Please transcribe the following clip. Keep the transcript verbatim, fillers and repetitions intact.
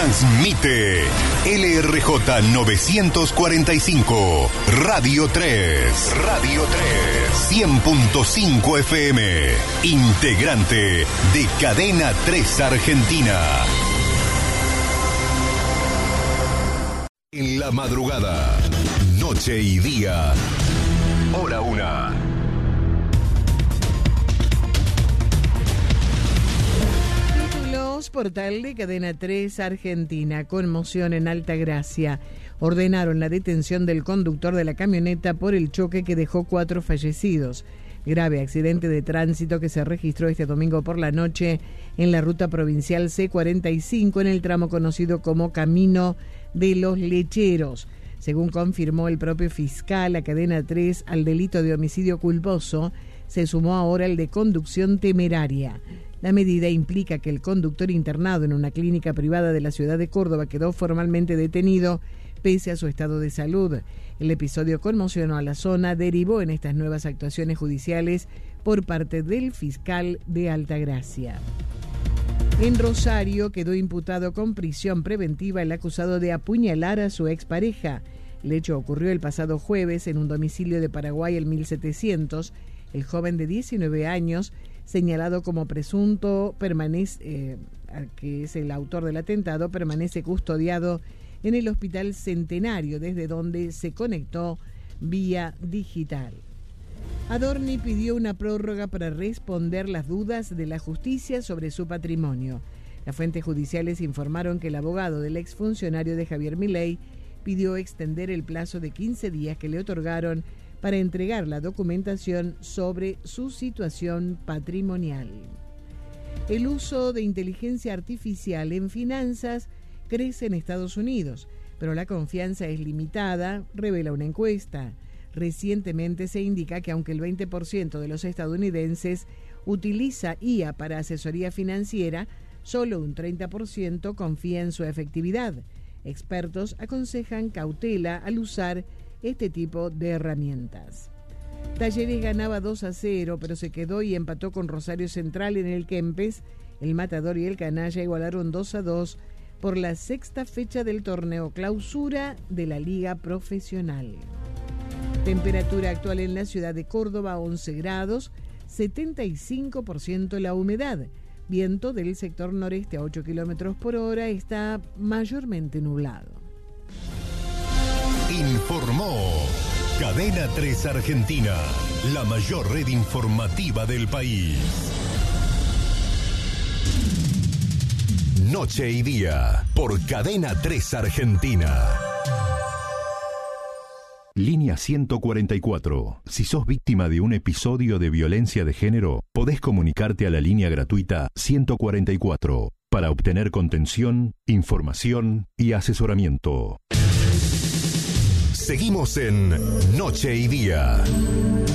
Transmite L R J novecientos cuarenta y cinco, Radio tres. Radio tres. cien punto cinco F M. Integrante de Cadena tres Argentina. En la madrugada, noche y día. Hora una. Portal de Cadena tres Argentina. Conmoción en Altagracia. Ordenaron la detención del conductor de la camioneta por el choque que dejó cuatro fallecidos. Grave accidente de tránsito que se registró este domingo por la noche en la ruta provincial C cuarenta y cinco en el tramo conocido como Camino de los Lecheros. Según confirmó el propio fiscal, a Cadena tres, al delito de homicidio culposo se sumó ahora el de conducción temeraria. La medida implica que el conductor internado en una clínica privada de la ciudad de Córdoba quedó formalmente detenido pese a su estado de salud. El episodio conmocionó a la zona, derivó en estas nuevas actuaciones judiciales por parte del fiscal de Altagracia. En Rosario quedó imputado con prisión preventiva el acusado de apuñalar a su expareja. El hecho ocurrió el pasado jueves en un domicilio de Paraguay el mil setecientos. El joven de diecinueve años, señalado como presunto, permanece, eh, que es el autor del atentado, permanece custodiado en el Hospital Centenario, desde donde se conectó vía digital. Adorni pidió una prórroga para responder las dudas de la justicia sobre su patrimonio. Las fuentes judiciales informaron que el abogado del exfuncionario de Javier Milei pidió extender el plazo de quince días que le otorgaron para entregar la documentación sobre su situación patrimonial. El uso de inteligencia artificial en finanzas crece en Estados Unidos, pero la confianza es limitada, revela una encuesta. Recientemente se indica que aunque el veinte por ciento de los estadounidenses utiliza I A para asesoría financiera, solo un treinta por ciento confía en su efectividad. Expertos aconsejan cautela al usar este tipo de herramientas. Talleres ganaba dos a cero, pero se quedó y empató con Rosario Central en el Kempes. El Matador y el Canalla igualaron dos a dos por la sexta fecha del torneo clausura de la Liga Profesional. Temperatura actual en la ciudad de Córdoba, once grados, setenta y cinco por ciento la humedad. Viento del sector noreste a ocho kilómetros por hora, está mayormente nublado. Informó Cadena tres Argentina, la mayor red informativa del país. Noche y día, por Cadena tres Argentina. Línea ciento cuarenta y cuatro. Si sos víctima de un episodio de violencia de género, podés comunicarte a la línea gratuita ciento cuarenta y cuatro para obtener contención, información y asesoramiento. Seguimos en Noche y Día.